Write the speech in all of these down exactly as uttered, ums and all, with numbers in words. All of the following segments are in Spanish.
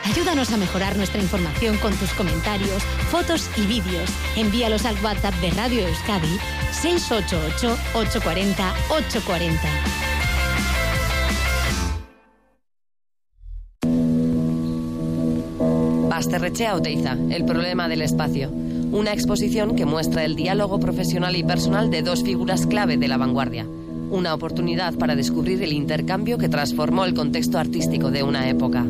Ayúdanos a mejorar nuestra información con tus comentarios, fotos y vídeos. Envíalos al WhatsApp de Radio Euskadi seis ocho ocho, ocho cuatro cero, ocho cuatro cero. Basterrechea Oteiza, el problema del espacio. Una exposición que muestra el diálogo profesional y personal de dos figuras clave de la vanguardia. Una oportunidad para descubrir el intercambio que transformó el contexto artístico de una época.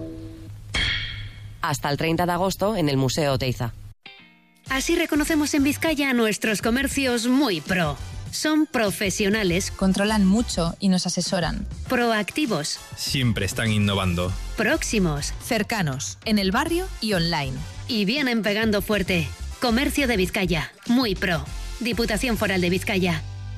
Hasta el treinta de agosto en el Museo Oteiza. Así reconocemos en Vizcaya a nuestros comercios muy pro. Son profesionales, controlan mucho y nos asesoran. Proactivos, siempre están innovando. Próximos, cercanos, en el barrio y online. Y vienen pegando fuerte. Comercio de Vizcaya, muy pro. Diputación Foral de Vizcaya.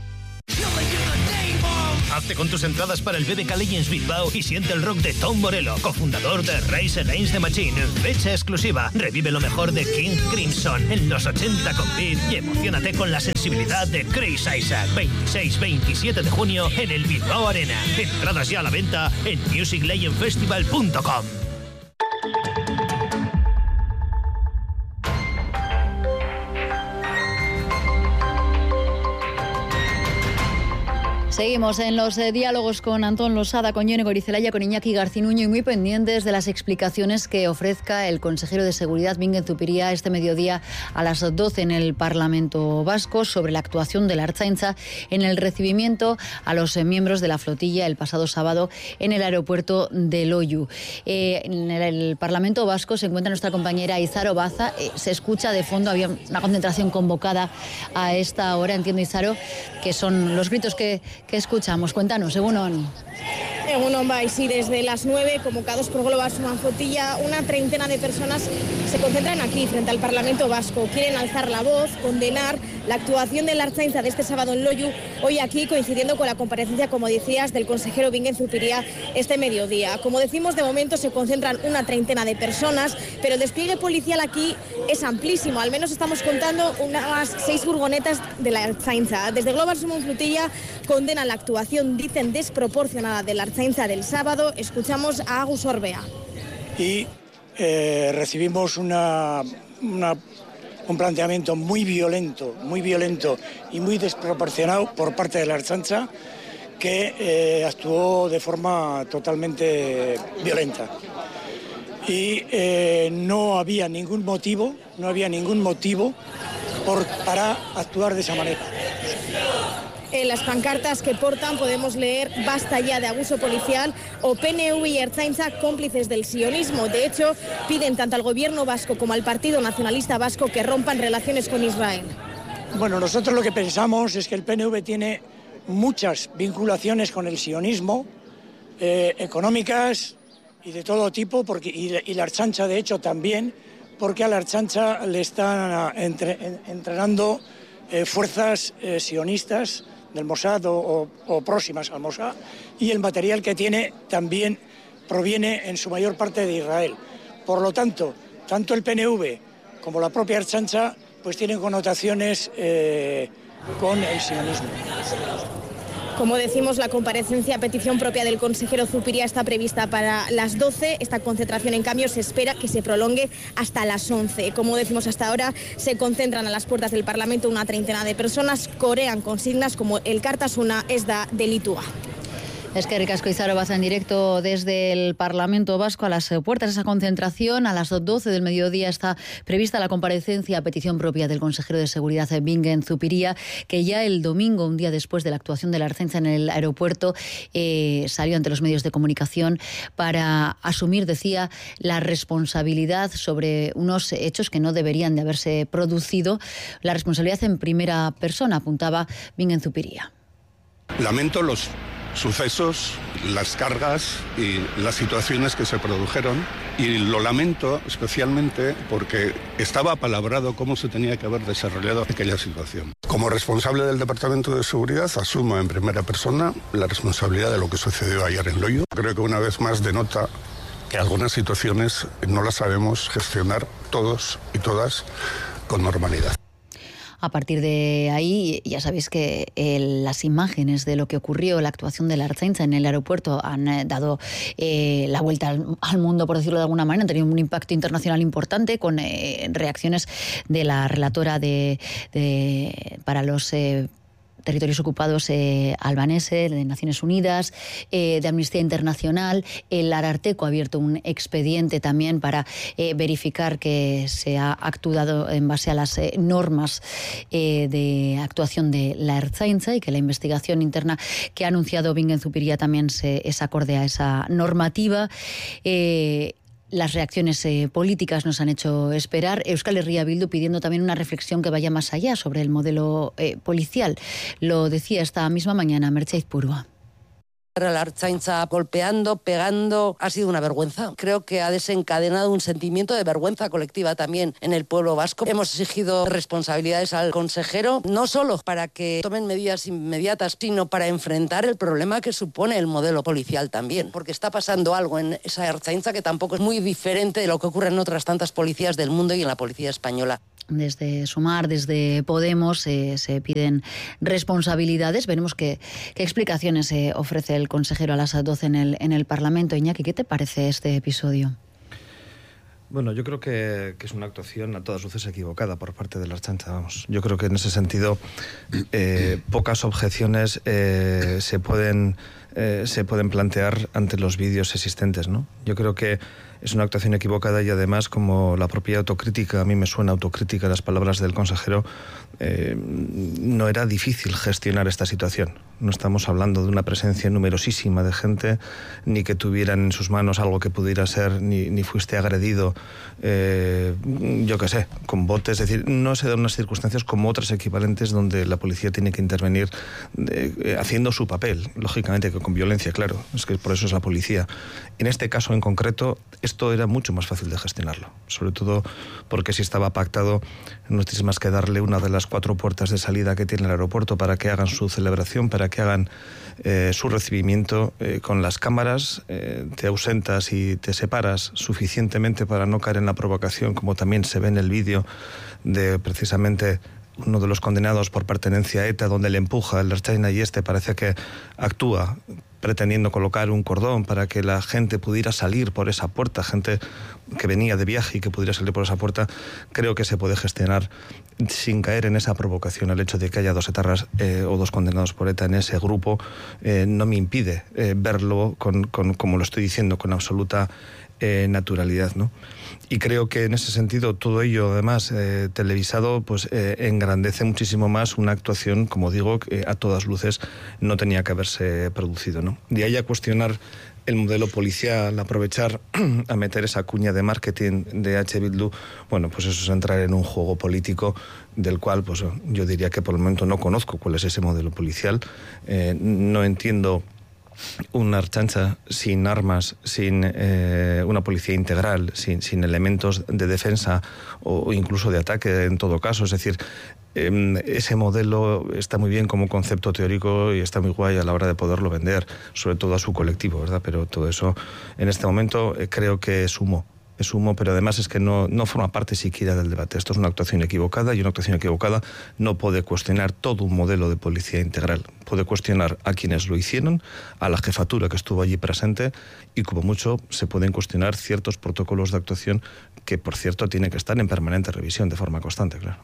Hazte con tus entradas para el B B K Legends Bilbao y siente el rock de Tom Morello, cofundador de Rise Against the Machine. Fecha exclusiva. Revive lo mejor de King Crimson en los ochenta con Beat y emocionate con la sensibilidad de Chris Isaac. veintiséis veintisiete de junio en el Bilbao Arena. Entradas ya a la venta en music legend festival punto com. Seguimos en los eh, diálogos con Antón Losada, con Yone Gorizelaya, con Iñaki Garcinuño y muy pendientes de las explicaciones que ofrezca el consejero de Seguridad, Bingen Zupiria, este mediodía a las doce en el Parlamento Vasco sobre la actuación de la Ertzaintza en el recibimiento a los eh, miembros de la flotilla el pasado sábado en el aeropuerto de Loiu. Eh, en el, el Parlamento Vasco se encuentra nuestra compañera Izaro Baza. Eh, se escucha de fondo, había una concentración convocada a esta hora, entiendo, Izaro, que son los gritos que ¿Qué escuchamos? Cuéntanos, Egunon. Egunon Bai, sí, desde las nueve, convocados por Global Suman Flotilla, una treintena de personas se concentran aquí, frente al Parlamento Vasco. Quieren alzar la voz, condenar la actuación de la Ertzaintza de este sábado en Loiu, hoy aquí coincidiendo con la comparecencia, como decías, del consejero Bingen Zupiria este mediodía. Como decimos, de momento se concentran una treintena de personas, pero el despliegue policial aquí es amplísimo. Al menos estamos contando unas seis furgonetas de la Ertzaintza. Desde Global Suman Flotilla condenan la actuación, dicen, desproporcionada de la Ertzaintza del sábado. Escuchamos a Agus Orbea. Y eh, recibimos una, una, un planteamiento muy violento, muy violento y muy desproporcionado por parte de la Ertzaintza, que eh, actuó de forma totalmente violenta. Y eh, no había ningún motivo, no había ningún motivo por, para actuar de esa manera. En las pancartas que portan podemos leer "Basta ya de abuso policial" o P N V y Ertzaintza cómplices del sionismo. De hecho, piden tanto al gobierno vasco como al Partido Nacionalista Vasco que rompan relaciones con Israel. Bueno, nosotros lo que pensamos es que el P N V tiene muchas vinculaciones con el sionismo, eh, económicas y de todo tipo, porque, y, y la Ertzaintza de hecho también, porque a la Ertzaintza le están entre, en, entrenando eh, fuerzas eh, sionistas del Mossad o, o, o próximas al Mossad, y el material que tiene también proviene en su mayor parte de Israel. Por lo tanto, tanto el P N V como la propia Ertzaintza pues tienen connotaciones eh, con el sionismo. Como decimos, la comparecencia a petición propia del consejero Zupiria está prevista para las doce. Esta concentración, en cambio, se espera que se prolongue hasta las once. Como decimos, hasta ahora se concentran a las puertas del Parlamento una treintena de personas, corean consignas como el Kartasuna ez da delitua. Es que ricasco, Izaro Baza, en directo desde el Parlamento Vasco a las puertas de esa concentración. A las doce del mediodía está prevista la comparecencia a petición propia del consejero de Seguridad, Bingen Zupiria, que ya el domingo, un día después de la actuación de la Ertzaintza en el aeropuerto, eh, salió ante los medios de comunicación para asumir, decía, la responsabilidad sobre unos hechos que no deberían de haberse producido. La responsabilidad en primera persona, apuntaba Bingen Zupiria. Lamento los sucesos, las cargas y las situaciones que se produjeron, y lo lamento especialmente porque estaba apalabrado cómo se tenía que haber desarrollado aquella situación. Como responsable del Departamento de Seguridad asumo en primera persona la responsabilidad de lo que sucedió ayer en Loiu. Creo que una vez más denota que algunas situaciones no las sabemos gestionar todos y todas con normalidad. A partir de ahí, ya sabéis que eh, las imágenes de lo que ocurrió, la actuación de la Ertzaintza en el aeropuerto han eh, dado eh, la vuelta al, al mundo, por decirlo de alguna manera, han tenido un impacto internacional importante con eh, reacciones de la relatora de, de para los eh, territorios ocupados eh, albaneses, de Naciones Unidas, eh, de Amnistía Internacional. El Ararteko ha abierto un expediente también para eh, verificar que se ha actuado en base a las eh, normas eh, de actuación de la Ertzaintza y que la investigación interna que ha anunciado Bingen Zupiria también se, es acorde a esa normativa. Eh, Las reacciones eh, políticas nos han hecho esperar. Euskal Herria Bildu pidiendo también una reflexión que vaya más allá sobre el modelo eh, policial. Lo decía esta misma mañana Merche Izpurua. La Ertzaintza golpeando, pegando, ha sido una vergüenza. Creo que ha desencadenado un sentimiento de vergüenza colectiva también en el pueblo vasco. Hemos exigido responsabilidades al consejero, no solo para que tomen medidas inmediatas, sino para enfrentar el problema que supone el modelo policial también. Porque está pasando algo en esa Ertzaintza que tampoco es muy diferente de lo que ocurre en otras tantas policías del mundo y en la policía española. Desde Sumar, desde Podemos, eh, se piden responsabilidades. Veremos qué, qué explicaciones eh, ofrece el consejero a las doce en el, en el Parlamento. Iñaki, ¿qué te parece este episodio? Bueno, yo creo que, que es una actuación a todas luces equivocada por parte de la Ertzaintza, vamos. Yo creo que en ese sentido eh, pocas objeciones eh, se pueden eh, se pueden plantear ante los vídeos existentes, ¿no? Yo creo que es una actuación equivocada y además, como la propia autocrítica, a mí me suena autocrítica las palabras del consejero, eh, no era difícil gestionar esta situación. No estamos hablando de una presencia numerosísima de gente, ni que tuvieran en sus manos algo que pudiera ser, ni, ni fuiste agredido, eh, yo qué sé, con botes. Es decir, no se dan unas circunstancias como otras equivalentes donde la policía tiene que intervenir eh, haciendo su papel, lógicamente que con violencia, claro, es que por eso es la policía. En este caso en concreto, esto era mucho más fácil de gestionarlo, sobre todo porque si estaba pactado, no tienes más que darle una de las cuatro puertas de salida que tiene el aeropuerto para que hagan su celebración, para que hagan eh, su recibimiento eh, con las cámaras, eh, te ausentas y te separas suficientemente para no caer en la provocación, como también se ve en el vídeo de precisamente uno de los condenados por pertenencia a ETA, donde le empuja el Ertzaina y este parece que actúa pretendiendo colocar un cordón para que la gente pudiera salir por esa puerta, gente que venía de viaje y que pudiera salir por esa puerta. Creo que se puede gestionar sin caer en esa provocación. El hecho de que haya dos etarras eh, o dos condenados por ETA en ese grupo eh, no me impide eh, verlo, con, con, como lo estoy diciendo, con absoluta eh, naturalidad, ¿no? Y creo que en ese sentido todo ello, además, eh, televisado, pues eh, engrandece muchísimo más una actuación, como digo, que a todas luces no tenía que haberse producido, ¿no? De ahí a cuestionar el modelo policial, aprovechar a meter esa cuña de marketing de H. Bildu, bueno, pues eso es entrar en un juego político del cual pues yo diría que por el momento no conozco cuál es ese modelo policial, eh, no entiendo una Ertzaintza sin armas, sin eh, una policía integral, sin, sin elementos de defensa o incluso de ataque en todo caso. Es decir, eh, ese modelo está muy bien como concepto teórico y está muy guay a la hora de poderlo vender, sobre todo a su colectivo, ¿verdad? Pero todo eso en este momento eh, creo que es humo. Es humo, pero además es que no, no forma parte siquiera del debate. Esto es una actuación equivocada y una actuación equivocada no puede cuestionar todo un modelo de policía integral. Puede cuestionar a quienes lo hicieron, a la jefatura que estuvo allí presente y como mucho se pueden cuestionar ciertos protocolos de actuación que, por cierto, tienen que estar en permanente revisión de forma constante, claro.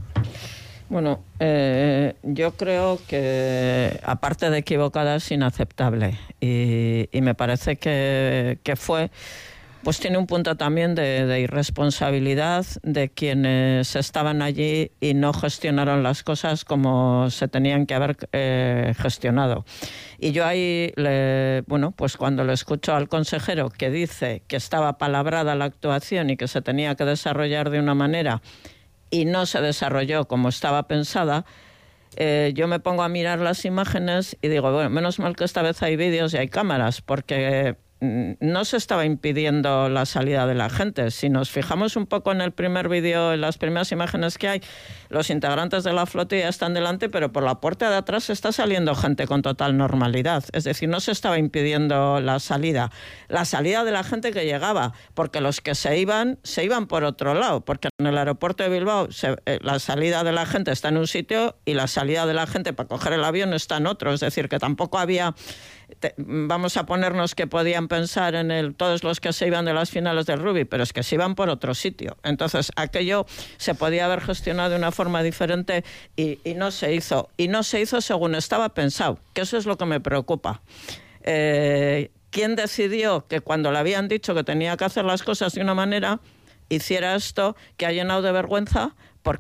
Bueno, eh, yo creo que aparte de equivocada es inaceptable y, y me parece que, que fue... pues tiene un punto también de, de irresponsabilidad de quienes estaban allí y no gestionaron las cosas como se tenían que haber eh, gestionado. Y yo ahí, le, bueno, pues cuando le escucho al consejero que dice que estaba palabrada la actuación y que se tenía que desarrollar de una manera y no se desarrolló como estaba pensada, Eh, yo me pongo a mirar las imágenes y digo, bueno, menos mal que esta vez hay vídeos y hay cámaras, porque no se estaba impidiendo la salida de la gente. Si nos fijamos un poco en el primer vídeo, en las primeras imágenes que hay, los integrantes de la flotilla están delante, pero por la puerta de atrás está saliendo gente con total normalidad. Es decir, no se estaba impidiendo la salida. La salida de la gente que llegaba, porque los que se iban, se iban por otro lado, porque en el aeropuerto de Bilbao se, eh, la salida de la gente está en un sitio y la salida de la gente para coger el avión está en otro. Es decir, que tampoco había... Te, vamos a ponernos que podían pensar en el, todos los que se iban de las finales del rugby, pero es que se iban por otro sitio. Entonces, aquello se podía haber gestionado de una forma diferente y, y no se hizo. Y no se hizo según estaba pensado, que eso es lo que me preocupa. Eh, ¿Quién decidió que cuando le habían dicho que tenía que hacer las cosas de una manera, hiciera esto que ha llenado de vergüenza?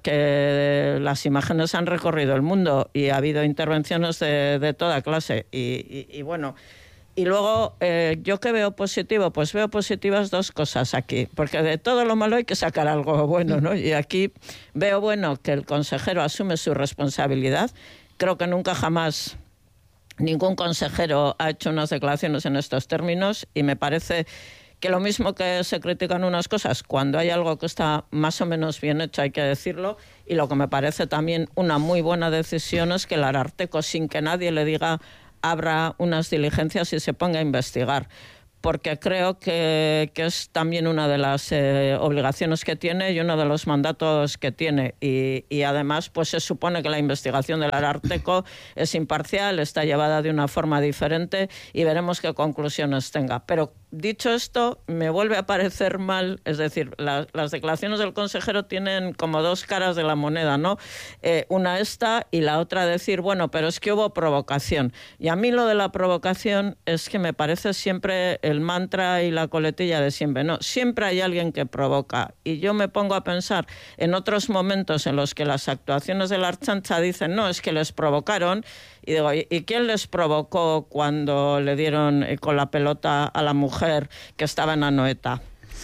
Porque las imágenes han recorrido el mundo y ha habido intervenciones de, de toda clase. Y, y, y bueno, y luego, eh, ¿yo qué veo positivo? Pues veo positivas dos cosas aquí, porque de todo lo malo hay que sacar algo bueno, ¿no? Y aquí veo bueno que el consejero asume su responsabilidad. Creo que nunca jamás ningún consejero ha hecho unas declaraciones en estos términos y me parece... que lo mismo que se critican unas cosas, cuando hay algo que está más o menos bien hecho hay que decirlo, y lo que me parece también una muy buena decisión es que el Ararteko, sin que nadie le diga, abra unas diligencias y se ponga a investigar, porque creo que, que es también una de las eh, obligaciones que tiene y uno de los mandatos que tiene. Y, y además, pues se supone que la investigación del Ararteko es imparcial, está llevada de una forma diferente y veremos qué conclusiones tenga. Pero dicho esto, me vuelve a parecer mal, es decir, la, las declaraciones del consejero tienen como dos caras de la moneda, ¿no? Eh, una esta y la otra decir, bueno, pero es que hubo provocación. Y a mí lo de la provocación es que me parece siempre el mantra y la coletilla de siempre, ¿no? Siempre hay alguien que provoca. Y yo me pongo a pensar en otros momentos en los que las actuaciones de la Ertzaintza dicen, no, es que les provocaron. Y digo, ¿y quién les provocó cuando le dieron con la pelota a la mujer que estaba en Anoeta?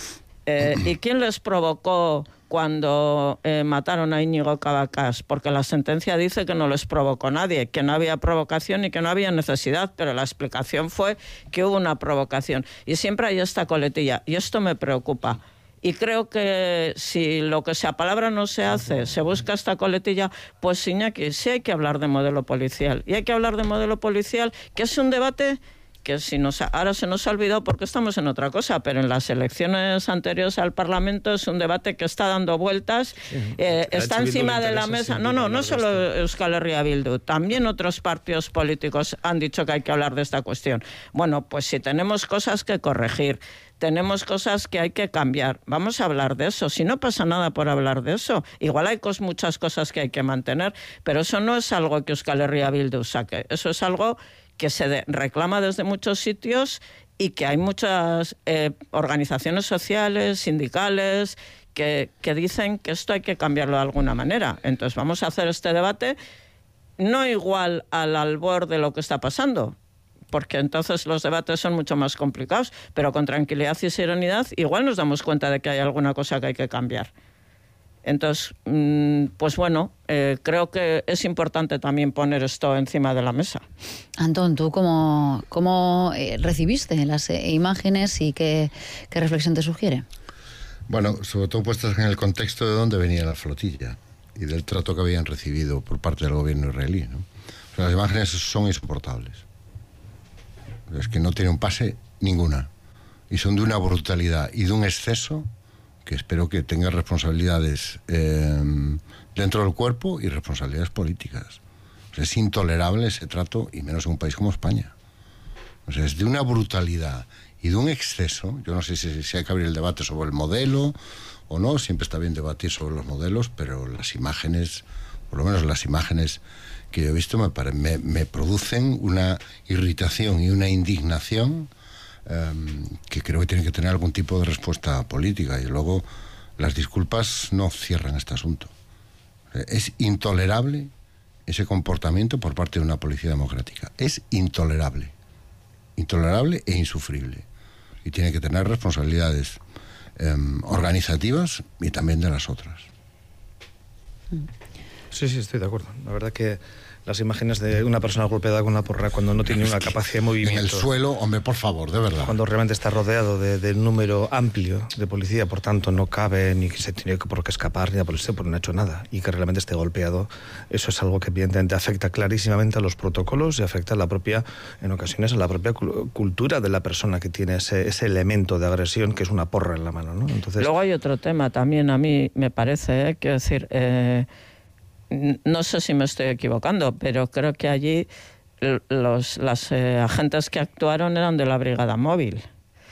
Eh, ¿Y quién les provocó cuando eh, mataron a Íñigo Cabacas? Porque la sentencia dice que no les provocó nadie, que no había provocación y que no había necesidad, pero la explicación fue que hubo una provocación. Y siempre hay esta coletilla, y esto me preocupa. Y creo que si lo que se apalabra no se hace, se busca esta coletilla, pues Iñaki, sí hay que hablar de modelo policial. Y hay que hablar de modelo policial, que es un debate que si nos, ahora se nos ha olvidado porque estamos en otra cosa, pero en las elecciones anteriores al Parlamento es un debate que está dando vueltas, eh, está encima de la mesa. No, no, no solo Euskal Herria Bildu, también otros partidos políticos han dicho que hay que hablar de esta cuestión. Bueno, pues si tenemos cosas que corregir, tenemos cosas que hay que cambiar, vamos a hablar de eso. Si no pasa nada por hablar de eso, igual hay cos, muchas cosas que hay que mantener, pero eso no es algo que Euskal Herria Bildu saque, eso es algo que se de, reclama desde muchos sitios y que hay muchas eh, organizaciones sociales, sindicales, que, que dicen que esto hay que cambiarlo de alguna manera. Entonces vamos a hacer este debate no igual al albor de lo que está pasando, porque entonces los debates son mucho más complicados, pero con tranquilidad y serenidad igual nos damos cuenta de que hay alguna cosa que hay que cambiar. Entonces, pues bueno, eh, creo que es importante también poner esto encima de la mesa. Antón, ¿tú cómo, cómo eh, recibiste las eh, imágenes y qué, qué reflexión te sugiere? Bueno, sobre todo puestas en el contexto de dónde venía la flotilla y del trato que habían recibido por parte del gobierno israelí, ¿no? O sea, las imágenes son insoportables. Es que no tiene un pase ninguna. Y son de una brutalidad y de un exceso que espero que tenga responsabilidades eh, dentro del cuerpo y responsabilidades políticas. O sea, es intolerable ese trato, y menos en un país como España. O sea, es de una brutalidad y de un exceso. Yo no sé si, si hay que abrir el debate sobre el modelo o no, siempre está bien debatir sobre los modelos, pero las imágenes, por lo menos las imágenes que yo he visto, me, me, me producen una irritación y una indignación Um, que creo que tienen que tener algún tipo de respuesta política, y luego las disculpas no cierran este asunto. Es intolerable ese comportamiento por parte de una policía democrática. Es intolerable. Intolerable e insufrible. Y tiene que tener responsabilidades um, organizativas y también de las otras. Sí, sí, estoy de acuerdo. La verdad que las imágenes de una persona golpeada con una porra cuando no tiene una capacidad de movimiento. En el suelo, hombre, por favor, de verdad. Cuando realmente está rodeado de, del número amplio de policía, por tanto no cabe ni se tiene por qué escapar ni nada por eso, porque no ha hecho nada. Y que realmente esté golpeado, eso es algo que evidentemente afecta clarísimamente a los protocolos y afecta a la propia, en ocasiones, a la propia cultura de la persona que tiene ese, ese elemento de agresión que es una porra en la mano, ¿no? Entonces... Luego hay otro tema también, a mí me parece, ¿eh? Quiero decir... Eh... No sé si me estoy equivocando, pero creo que allí los las eh, agentes que actuaron eran de la brigada móvil.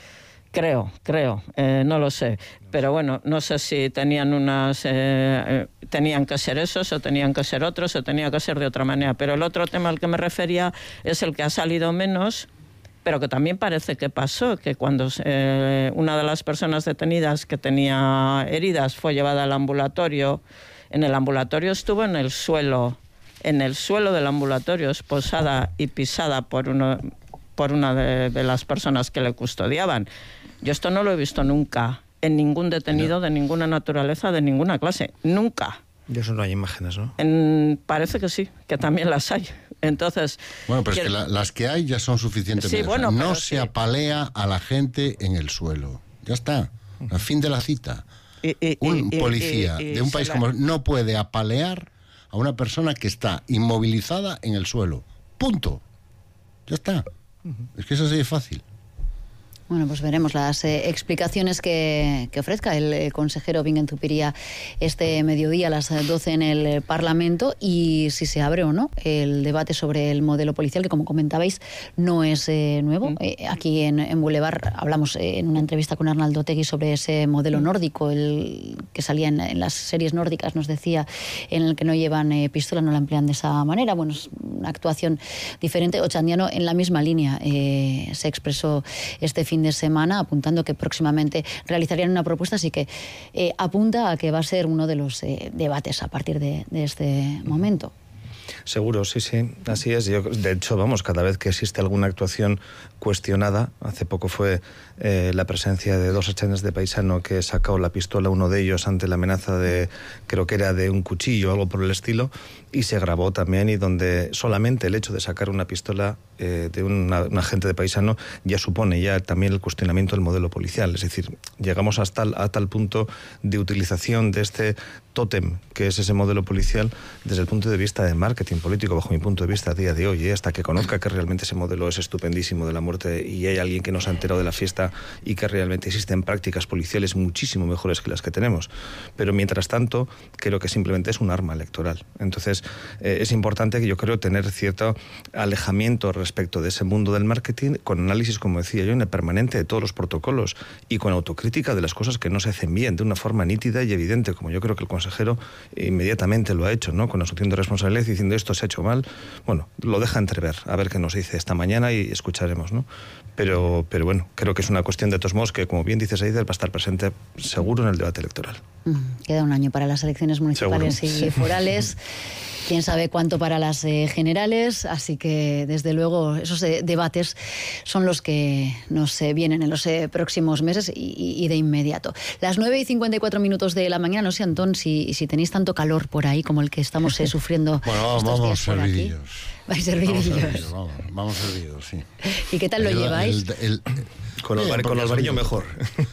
Creo, creo, eh, no lo sé. Pero bueno, no sé si tenían unas... Eh, eh, tenían que ser esos o tenían que ser otros o tenía que ser de otra manera. Pero el otro tema al que me refería es el que ha salido menos, pero que también parece que pasó, que cuando eh, una de las personas detenidas que tenía heridas fue llevada al ambulatorio... En el ambulatorio estuvo en el suelo, en el suelo del ambulatorio, esposada y pisada por, uno, por una de, de las personas que le custodiaban. Yo esto no lo he visto nunca en ningún detenido de ninguna naturaleza, de ninguna clase. Nunca. De eso no hay imágenes, ¿no? En, parece que sí, que también las hay. Entonces... Bueno, pero es que la, las que hay ya son suficientemente. Sí, bueno, no se sí. apalea a la gente en el suelo. Ya está. Al fin de la cita. Y, y, un y, policía y, y, de un país la... como no puede apalear a una persona que está inmovilizada en el suelo. Punto. Ya está. Uh-huh. Es que eso sí es fácil. Bueno, pues veremos las eh, explicaciones que, que ofrezca el eh, consejero Bingen Zupiria este mediodía a las doce en el eh, Parlamento y si se abre o no el debate sobre el modelo policial, que como comentabais no es eh, nuevo. Eh, aquí en, en Boulevard hablamos eh, en una entrevista con Arnaldo Otegui sobre ese modelo nórdico, el que salía en, en las series nórdicas, nos decía, en el que no llevan eh, pistola, no la emplean de esa manera. Bueno, es una actuación diferente. Ochandiano en la misma línea eh, se expresó este fin de semana, apuntando que próximamente realizarían una propuesta, así que eh, apunta a que va a ser uno de los eh, debates a partir de, de este momento. Seguro, sí, sí, así es. Yo, de hecho, vamos, cada vez que existe alguna actuación cuestionada, hace poco fue eh, la presencia de dos agentes de paisano que sacó la pistola, uno de ellos, ante la amenaza de, creo que era de un cuchillo o algo por el estilo, y se grabó también, y donde solamente el hecho de sacar una pistola eh, de una, un agente de paisano ya supone ya también el cuestionamiento del modelo policial. Es decir, llegamos hasta a tal punto de utilización de este tótem que es ese modelo policial desde el punto de vista de marketing político, bajo mi punto de vista a día de hoy, ¿eh? Hasta que conozca que realmente ese modelo es estupendísimo de la muerte y hay alguien que nos ha enterado de la fiesta y que realmente existen prácticas policiales muchísimo mejores que las que tenemos. Pero mientras tanto, creo que simplemente es un arma electoral. Entonces, eh, es importante que yo creo tener cierto alejamiento respecto de ese mundo del marketing, con análisis, como decía yo, en el permanente de todos los protocolos y con autocrítica de las cosas que no se hacen bien, de una forma nítida y evidente, como yo creo que el consejero inmediatamente lo ha hecho, ¿no? Con asunción de responsabilidad, diciendo esto se ha hecho mal. Bueno, lo deja entrever, a ver qué nos dice esta mañana y escucharemos, ¿no? Pero, pero bueno, creo que es una cuestión de todos modos que, como bien dices, Aider, va a estar presente seguro en el debate electoral. Queda un año para las elecciones municipales seguro. Y forales. Quién sabe cuánto para las eh, generales, así que desde luego esos eh, debates son los que nos eh, vienen en los eh, próximos meses y, y de inmediato. Las nueve y cincuenta y cuatro minutos de la mañana, no sé, Antón, si, si tenéis tanto calor por ahí como el que estamos eh, sufriendo. Bueno, estos vamos días por servidillos. Aquí. Vais servidillos. Vamos, vamos servidos, sí. ¿Y qué tal lo Ayuda, lleváis? El, el, con el, bar, con el varillo mejor.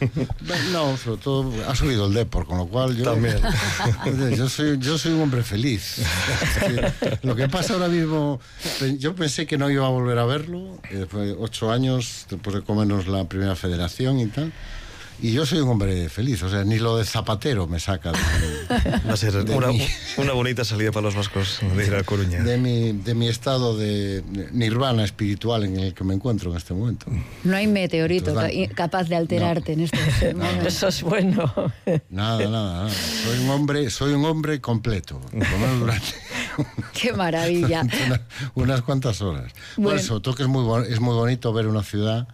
No, sobre todo ha subido el Depor, con lo cual yo también. Yo soy, yo soy un hombre feliz. Lo que pasa ahora mismo, yo pensé que no iba a volver a verlo, después de ocho años después de comernos la primera federación y tal. Y yo soy un hombre feliz, o sea, ni lo de Zapatero me saca de, va a ser de una, mi, una bonita salida para los vascos de ir a Coruña. De mi, de mi estado de nirvana espiritual en el que me encuentro en este momento. No hay meteorito Entonces, capaz de alterarte no, en este momento. Eso es bueno. Nada, nada, nada. Soy un hombre, soy un hombre completo. Durante Qué maravilla. Una, unas cuantas horas. Bueno. Por eso, todo que es muy, es muy bonito ver una ciudad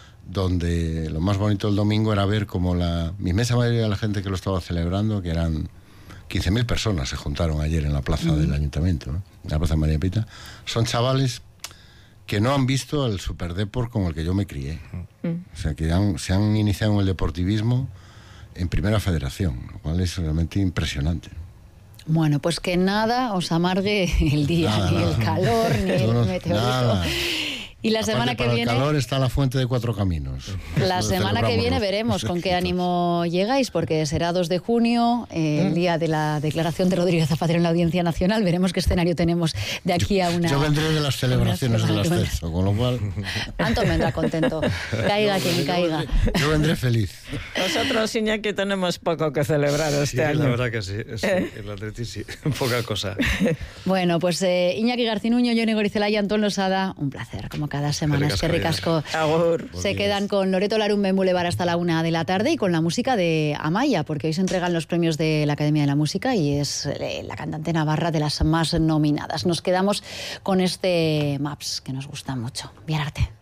donde lo más bonito del domingo era ver como la inmensa mayoría de la gente que lo estaba celebrando, que eran quince mil personas, se juntaron ayer en la plaza mm. del ayuntamiento, ¿no? En la plaza de María Pita, son chavales que no han visto el superdeport con el que yo me crié. Mm. O sea, que han, se han iniciado en el deportivismo en primera federación, lo cual es realmente impresionante. Bueno, pues que nada os amargue el día, Nada, ni nada. el calor, ni el No, meteorito. nada. Y la Aparte, semana que para viene... el calor está la fuente de cuatro caminos. La Eso semana que celebramos viene los- veremos los con qué éxitos. ánimo llegáis, porque será dos de junio, eh, el día de la declaración de Rodríguez Zapatero en la Audiencia Nacional. Veremos qué escenario tenemos de aquí a una... Yo vendré de las celebraciones del una semana. ascenso, con lo cual... Antón vendrá contento. Caiga quien caiga. Yo vendré feliz. Nosotros, Iñaki, tenemos poco que celebrar este Sí, año. la verdad que sí. sí el Atleti sí, poca cosa. Bueno, pues eh, Iñaki Garcinuño, Jone Gorizelaia, Antón Losada, un placer, como cada semana. Es que ricasco. Se quedan con Loreto Larumbe en Boulevard hasta la una de la tarde y con la música de Amaya, porque hoy se entregan los premios de la Academia de la Música y es eh, la cantante navarra de las más nominadas. Nos quedamos con este Maps, que nos gusta mucho. Bien arte.